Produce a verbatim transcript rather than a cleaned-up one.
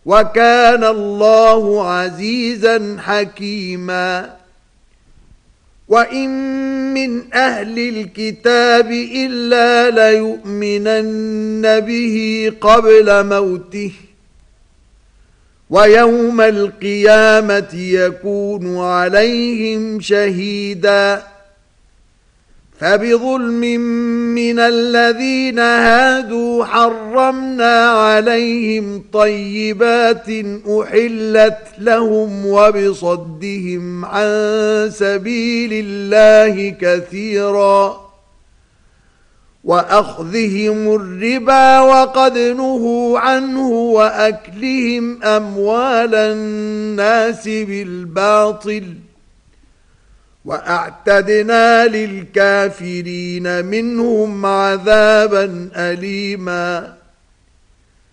وكان الله عزيزا حكيما وإن من أهل الكتاب إلا ليؤمنن به قبل موته ويوم القيامة يكون عليهم شهيدا فبظلم من الذين هادوا حرمنا عليهم طيبات أحلت لهم وبصدهم عن سبيل الله كثيرا وأخذهم الربا وقد نهوا عنه وأكلهم أموال الناس بالباطل وأعتدنا للكافرين منهم عذابا أليما